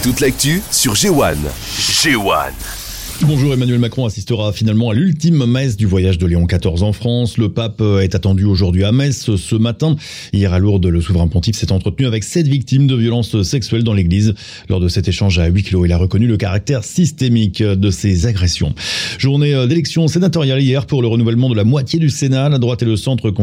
Toute l'actu sur G1. G1. Bonjour, Emmanuel Macron assistera finalement à l'ultime messe du voyage de Léon XIV en France. Le pape est attendu aujourd'hui à Metz ce matin. Hier à Lourdes, le souverain pontife s'est entretenu avec 7 victimes de violences sexuelles dans l'église. Lors de cet échange à huis clos, il a reconnu le caractère systémique de ces agressions. Journée d'élection sénatoriale hier pour le renouvellement de la moitié du Sénat. La droite et le centre